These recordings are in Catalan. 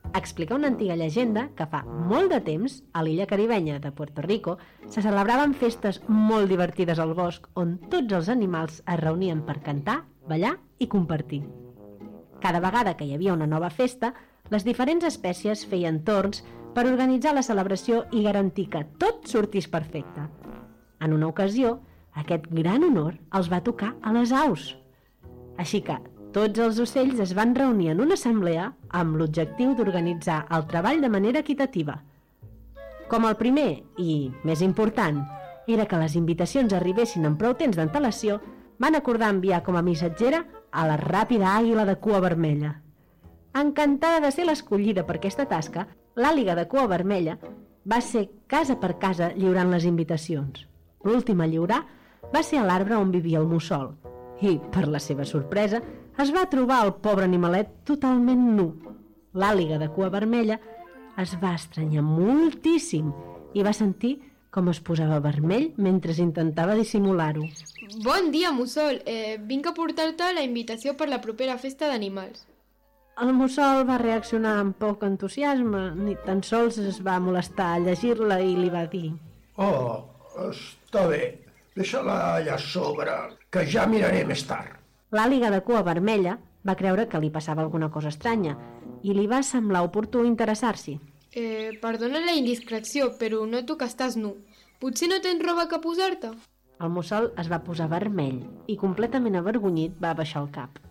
Explica una antiga llegenda que fa molt de temps, a l'illa caribenya de Puerto Rico, se celebraven festes molt divertides al bosc on tots els animals es reunien per cantar, ballar i compartir. Cada vegada que hi havia una nova festa, les diferents espècies feien torns per organitzar la celebració i garantir que tot sortís perfecte. En una ocasió, aquest gran honor els va tocar a les aus. Així que tots els ocells es van reunir en una assemblea amb l'objectiu d'organitzar el treball de manera equitativa. Com el primer, i més important, era que les invitacions arribessin amb prou temps d'antelació, van acordar enviar com a missatgera a la ràpida àguila de cua vermella. Encantada de ser l'escollida per aquesta tasca, l'àliga de cua vermella va ser casa per casa lliurant les invitacions. L'última a lliurar va ser a l'arbre on vivia el mussol i, per la seva sorpresa, es va trobar el pobre animalet totalment nu. L'àliga de cua vermella es va estranyar moltíssim i va sentir com es posava vermell mentre intentava dissimular-ho. Bon dia, mussol. Vinc a portar-te la invitació per la propera festa d'animals. El mussol va reaccionar amb poc entusiasme, ni tan sols es va molestar a llegir-la i li va dir: Oh, està bé, deixa-la allà a sobre, que ja miraré més tard. L'àliga de cua vermella va creure que li passava alguna cosa estranya i li va semblar oportú interessar-s'hi. Perdona la indiscreció, però noto que estàs nu. Potser no tens roba que posar-te? El mussol es va posar vermell i completament avergonyit va baixar el cap.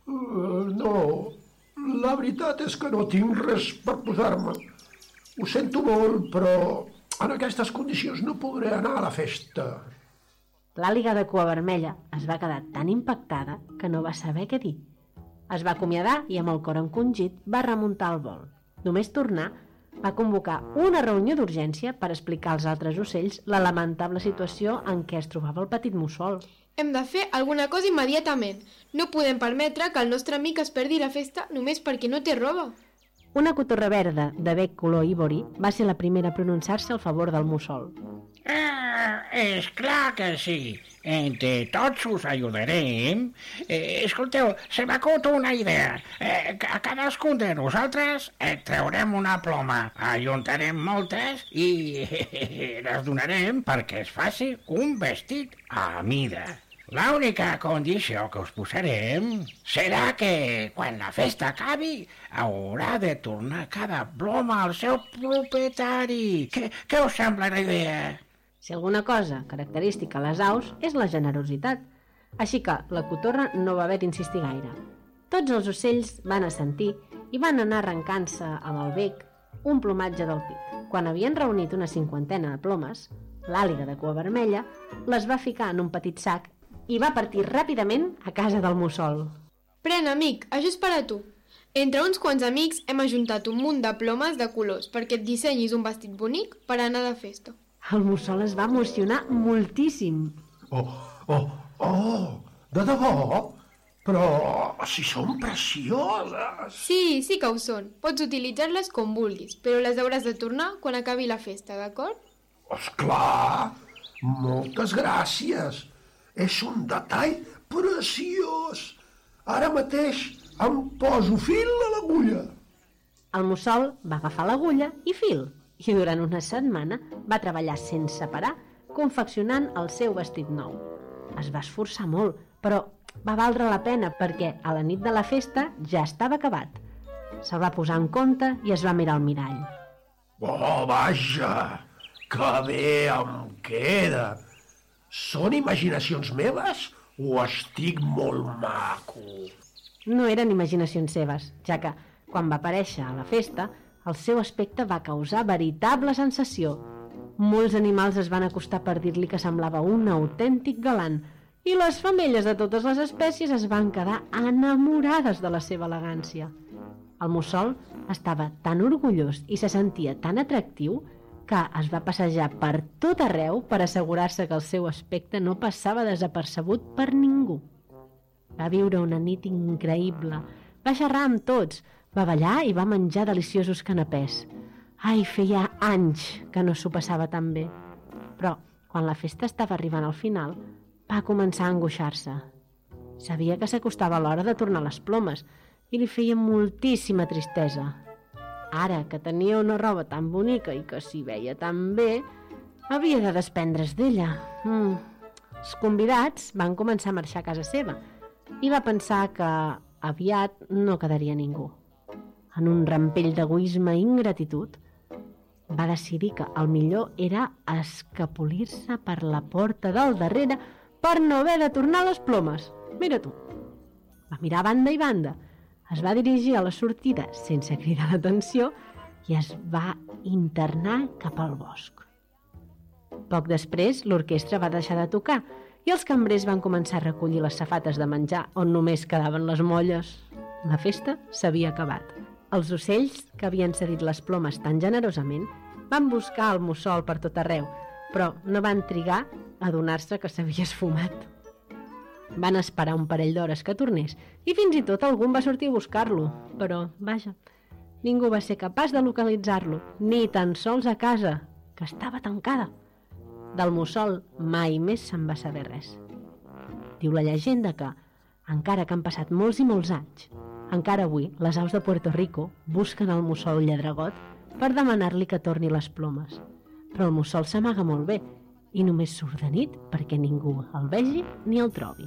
No, la veritat és que no tinc res per posar-me. Ho sento molt, però en aquestes condicions no podré anar a la festa. L'àliga de cua vermella es va quedar tan impactada que no va saber què dir. Es va acomiadar i amb el cor encongit va remuntar al vol. Només tornar, va convocar una reunió d'urgència per explicar als altres ocells la lamentable situació en què es trobava el petit mussol. Hem de fer alguna cosa immediatament. No podem permetre que el nostre amic es perdi la festa només perquè no té roba. Una cotorra verda de bec color ivori va ser la primera a pronunciar-se a favor del mussol. És clar que sí. Entre tots us ajudarem. Escolteu, se m'acut una idea. A cadascun de nosaltres traurem una ploma, ajuntarem moltes i les donarem perquè es faci un vestit a mida. L'única condició que us posarem serà que, quan la festa acabi, haurà de tornar cada ploma al seu propietari. Què us sembla la idea? Si alguna cosa característica a les aus és la generositat, així que la cotorra no va haver d'insistir gaire. Tots els ocells van assentir i van anar arrencant-se amb el bec un plomatge del pit. Quan havien reunit una 50 de plomes, l'àliga de cua vermella les va ficar en un petit sac i va partir ràpidament a casa del mussol. Pren, amic, això és per a tu. Entre uns quants amics hem ajuntat un munt de plomes de colors perquè et dissenyis un vestit bonic per anar de festa. El mussol es va emocionar moltíssim. De debò? Però si són precioses! Sí que ho són. Pots utilitzar-les com vulguis, però les hauràs de tornar quan acabi la festa, d'acord? Esclar! Moltes gràcies! És un detall preciós! Ara mateix em poso fil a l'agulla. El mussol va agafar l'agulla i fil, i durant una setmana va treballar sense parar confeccionant el seu vestit nou. Es va esforçar molt, però va valdre la pena perquè a la nit de la festa ja estava acabat. Se'l va posar en compte i es va mirar al mirall. Oh, vaja! Que bé em queda! Són imaginacions meves o estic molt maco? No eren imaginacions seves, ja que, quan va aparèixer a la festa, el seu aspecte va causar veritable sensació. Molts animals es van acostar per dir-li que semblava un autèntic galant i les femelles de totes les espècies es van quedar enamorades de la seva elegància. El mussol estava tan orgullós i se sentia tan atractiu que es va passejar per tot arreu per assegurar-se que el seu aspecte no passava desapercebut per ningú. Va viure una nit increïble, va xerrar amb tots, va ballar i va menjar deliciosos canapès. Ai, feia anys que no s'ho passava tan bé. Però, quan la festa estava arribant al final, va començar a angoixar-se. Sabia que s'acostava l'hora de tornar les plomes i li feia moltíssima tristesa. Ara que tenia una roba tan bonica i que s'hi veia tan bé, havia de desprendre's d'ella. Els convidats van començar a marxar a casa seva i va pensar que aviat no quedaria ningú. En un rampell d'egoisme i ingratitud, va decidir que el millor era escapolir-se per la porta del darrere per no haver de tornar les plomes. Mira tu. Va mirar a banda i banda, es va dirigir a la sortida sense cridar l'atenció i es va internar cap al bosc. Poc després, l'orquestra va deixar de tocar i els cambrers van començar a recollir les safates de menjar on només quedaven les molles. La festa s'havia acabat. Els ocells, que havien cedit les plomes tan generosament, van buscar el mussol per tot arreu, però no van trigar a adonar-se que s'havia esfumat. Van esperar un parell d'hores que tornés i fins i tot algú va sortir a buscar-lo, però, vaja, ningú va ser capaç de localitzar-lo, ni tan sols a casa, que estava tancada. Del mussol mai més se'n va saber res. Diu la llegenda que, encara que han passat molts i molts anys, encara avui les aus de Puerto Rico busquen el mussol lladregot per demanar-li que torni les plomes. Però el mussol s'amaga molt bé i només surt de nit perquè ningú el vegi ni el trobi.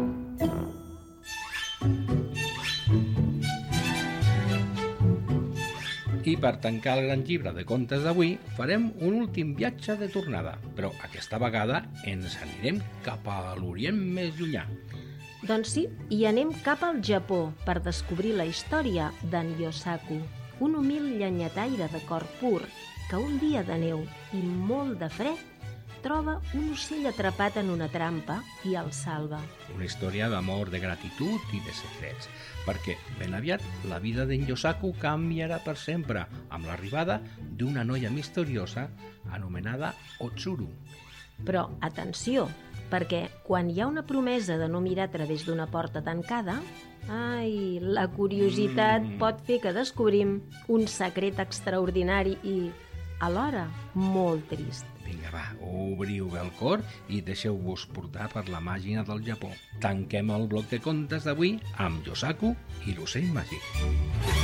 I per tancar el gran llibre de contes d'avui farem un últim viatge de tornada, però aquesta vegada ens anirem cap a l'Orient més llunyà. Doncs sí, i anem cap al Japó per descobrir la història d'en Yosaku, un humil llenyataire de cor pur que un dia de neu i molt de fred troba un ocell atrapat en una trampa i el salva. Una història d'amor, de gratitud i de secrets, perquè ben aviat la vida d'en Yosaku canviarà per sempre amb l'arribada d'una noia misteriosa anomenada Otsuru. Però, atenció, perquè quan hi ha una promesa de no mirar a través d'una porta tancada, la curiositat pot fer que descobrim un secret extraordinari i, alhora, molt trist. Vinga, va, obriu bé el cor i deixeu-vos portar per la màgia del Japó. Tanquem el bloc de contes d'avui amb Yosaku i l'ocell màgic.